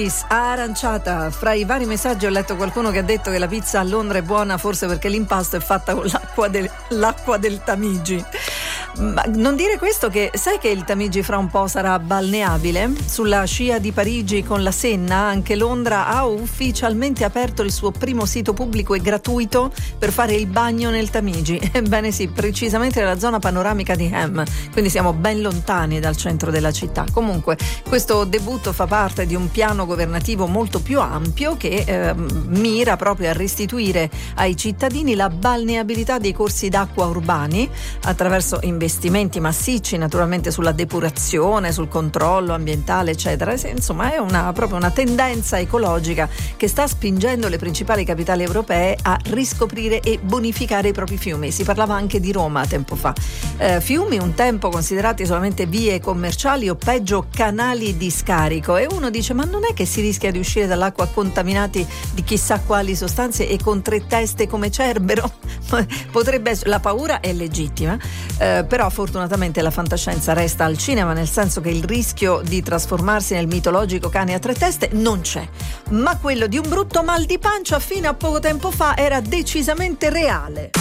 Aranciata. Fra i vari messaggi ho letto qualcuno che ha detto che la pizza a Londra è buona forse perché l'impasto è fatta con l'acqua del Tamigi. Ma non dire questo, che sai che il Tamigi fra un po' sarà balneabile? Sulla scia di Parigi con la Senna, anche Londra ha ufficialmente aperto il suo primo sito pubblico e gratuito per fare il bagno nel Tamigi. Ebbene sì, precisamente nella zona panoramica di Ham, quindi siamo ben lontani dal centro della città. Comunque questo debutto fa parte di un piano governativo molto più ampio che mira proprio a restituire ai cittadini la balneabilità dei corsi d'acqua urbani attraverso investimenti massicci naturalmente sulla depurazione, sul controllo ambientale eccetera. Insomma è proprio una tendenza ecologica che sta spingendo le principali capitali europee a riscoprire e bonificare i propri fiumi. Si parlava anche di Roma tempo fa. Fiumi un tempo considerati solamente vie commerciali o peggio canali di scarico, e uno dice: ma non è che si rischia di uscire dall'acqua contaminati di chissà quali sostanze e con 3 teste come Cerbero? Potrebbe essere, la paura è legittima, però fortunatamente la fantascienza resta al cinema, nel senso che il rischio di trasformarsi nel mitologico cane a 3 teste non c'è, ma quello di un brutto mal di pancia fino a poco tempo fa era decisamente reale.